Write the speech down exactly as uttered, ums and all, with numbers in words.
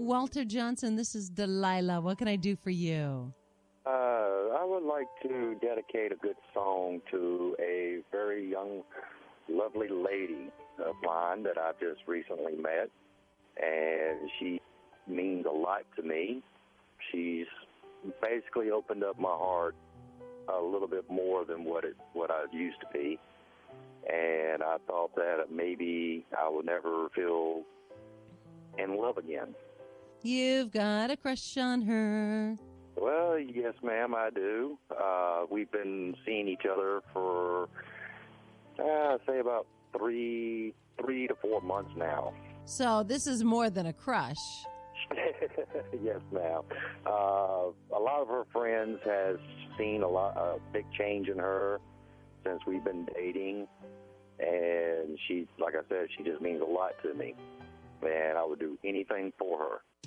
Walter Johnson. This is Delilah. What can I do for you? Uh, I would like to dedicate a good song to a very young, lovely lady of mine that I've just recently met, and she means a lot to me. She's basically opened up my heart a little bit more than what it what I used to be, and I thought that maybe I would never feel in love again. You've got a crush on her. Well, yes, ma'am, I do. Uh, we've been seeing each other for, uh, say, about three, three to four months now. So this is more than a crush. Yes, ma'am. Uh, a lot of her friends has seen a lot, a big change in her since we've been dating, and she, like I said, she just means a lot to me, and I would do anything for her.